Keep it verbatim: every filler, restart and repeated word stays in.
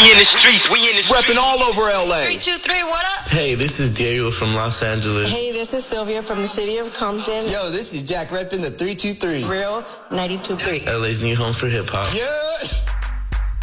in the streets, we in the streets. Repping all over L A. Three, two, three, what up? Hey, this is Diego from Los Angeles. Hey, this is Sylvia from the city of Compton. Yo, this is Jack repping the three two three. Real ninety-two point three. L A's new home for hip hop. Yeah.